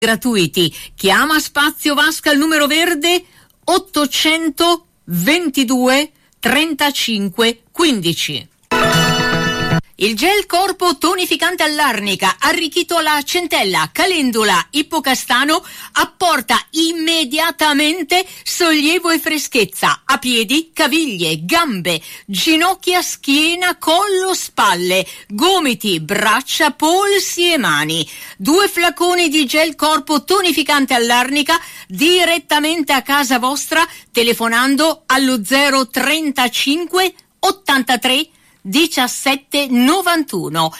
gratuiti. Chiama Spazio Vasca al numero verde 800 22 35 15. Il gel corpo tonificante all'arnica, arricchito alla centella, calendula, ippocastano, apporta immediatamente sollievo e freschezza a piedi, caviglie, gambe, ginocchia, schiena, collo, spalle, gomiti, braccia, polsi e mani. 2 flaconi di gel corpo tonificante all'arnica direttamente a casa vostra telefonando allo 035 83 17 91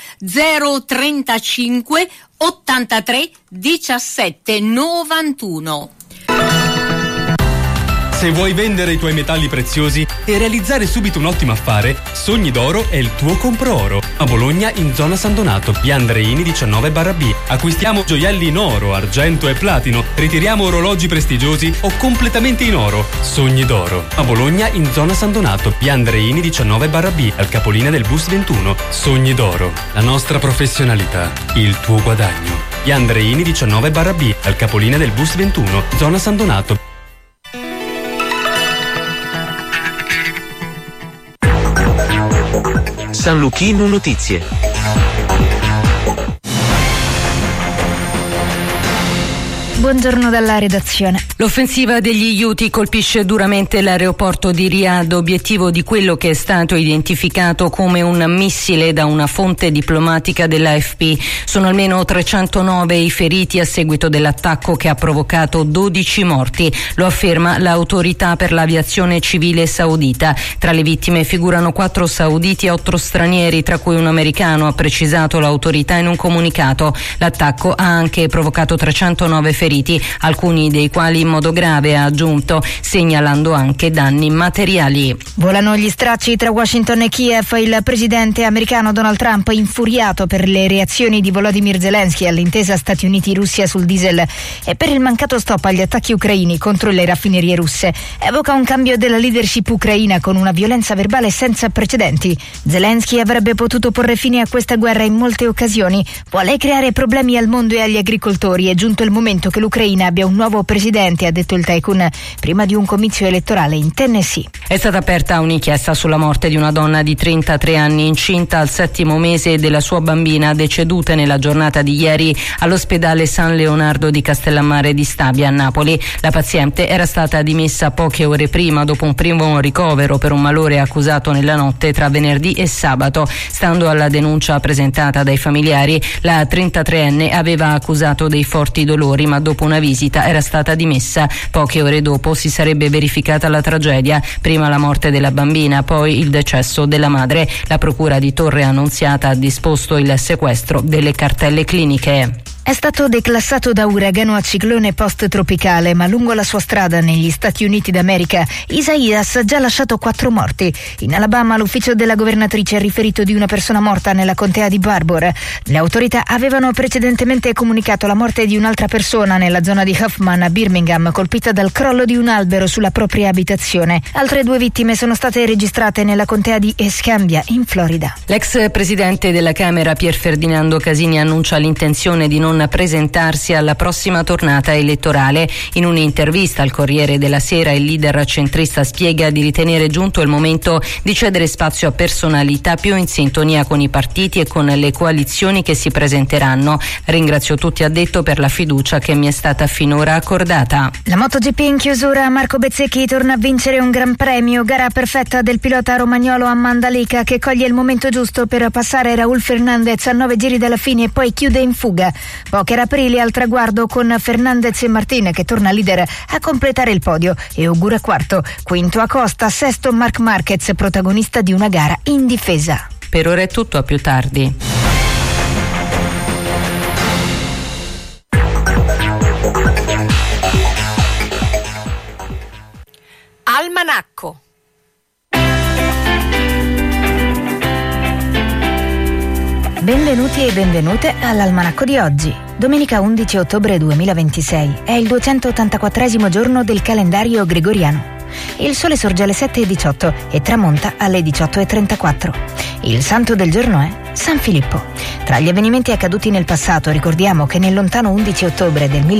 035 83 17 91. Se vuoi vendere i tuoi metalli preziosi e realizzare subito un ottimo affare, Sogni d'Oro è il tuo compro oro. A Bologna, in zona San Donato, via Andreini 19/B. Acquistiamo gioielli in oro, argento e platino. Ritiriamo orologi prestigiosi o completamente in oro. Sogni d'Oro. A Bologna, in zona San Donato, via Andreini 19/B, al capolinea del bus 21. Sogni d'Oro. La nostra professionalità, il tuo guadagno. Via Andreini 19/B, al capolinea del bus 21, zona San Donato. San Luchino Notizie. Buongiorno dalla redazione. L'offensiva degli Houthi colpisce duramente l'aeroporto di Riyadh, obiettivo di quello che è stato identificato come un missile da una fonte diplomatica dell'AFP. Sono almeno 309 i feriti a seguito dell'attacco che ha provocato 12 morti, lo afferma l'autorità per l'aviazione civile saudita. Tra le vittime figurano 4 sauditi e 8 stranieri, tra cui un americano, ha precisato l'autorità in un comunicato. L'attacco ha anche provocato 309 feriti, alcuni dei quali in modo grave, ha aggiunto, segnalando anche danni materiali. Volano gli stracci tra Washington e Kiev. Il presidente americano Donald Trump, infuriato per le reazioni di Volodymyr Zelensky all'intesa Stati Uniti-Russia sul diesel e per il mancato stop agli attacchi ucraini contro le raffinerie russe, evoca un cambio della leadership ucraina con una violenza verbale senza precedenti. Zelensky avrebbe potuto porre fine a questa guerra in molte occasioni. Vuole creare problemi al mondo e agli agricoltori. È giunto il momento che l'Ucraina abbia un nuovo presidente, ha detto il tycoon prima di un comizio elettorale in Tennessee. È stata aperta un'inchiesta sulla morte di una donna di 33 anni incinta al 7° mese della sua bambina, deceduta nella giornata di ieri all'ospedale San Leonardo di Castellammare di Stabia a Napoli. La paziente era stata dimessa poche ore prima dopo un primo ricovero per un malore accusato nella notte tra venerdì e sabato. Stando alla denuncia presentata dai familiari, la 33enne aveva accusato dei forti dolori, ma dopo una visita era stata dimessa. Poche ore dopo si sarebbe verificata la tragedia, prima la morte della bambina, poi il decesso della madre. La procura di Torre Annunziata ha disposto il sequestro delle cartelle cliniche. È stato declassato da uragano a ciclone post-tropicale, ma lungo la sua strada negli Stati Uniti d'America Isaias ha già lasciato 4 morti. In Alabama l'ufficio della governatrice ha riferito di una persona morta nella contea di Barbour. Le autorità avevano precedentemente comunicato la morte di un'altra persona nella zona di Huffman a Birmingham, colpita dal crollo di un albero sulla propria abitazione. Altre 2 vittime sono state registrate nella contea di Escambia, in Florida. L'ex presidente della Camera Pier Ferdinando Casini annuncia l'intenzione di non presentarsi alla prossima tornata elettorale. In un'intervista al Corriere della Sera il leader centrista spiega di ritenere giunto il momento di cedere spazio a personalità più in sintonia con i partiti e con le coalizioni che si presenteranno. Ringrazio tutti, ha detto, per la fiducia che mi è stata finora accordata. La MotoGP in chiusura, Marco Bezzecchi torna a vincere un gran premio, gara perfetta del pilota romagnolo Amanda Leca, che coglie il momento giusto per passare Raul Fernandez a 9 giri dalla fine e poi chiude in fuga. Pocher Aprile al traguardo con Fernandez e Martin che torna leader a completare il podio e augura quarto, quinto Acosta, sesto Marc Marquez, protagonista di una gara in difesa. Per ora è tutto, a più tardi. Almanacco. Benvenuti e benvenute all'Almanacco di oggi. Domenica 11 ottobre 2026 è il 284esimo giorno del calendario gregoriano. Il sole sorge alle 7:18 e tramonta alle 18:34. Il santo del giorno è San Filippo. Tra gli avvenimenti accaduti nel passato ricordiamo che nel lontano 11 ottobre del